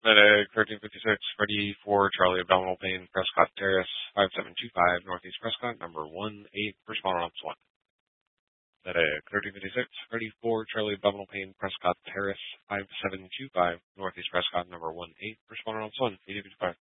Medic 1356, ready for Charlie, abdominal pain, Prescott Terrace, 5725, Northeast Prescott, number 18, responder on 1. Medic 1356, ready for Charlie, abdominal pain, Prescott Terrace, 5725, Northeast Prescott, number 18, responder on 1, 8055.